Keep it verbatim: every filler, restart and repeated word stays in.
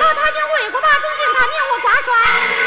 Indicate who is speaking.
Speaker 1: 他军魏国把中军他命我挂帅。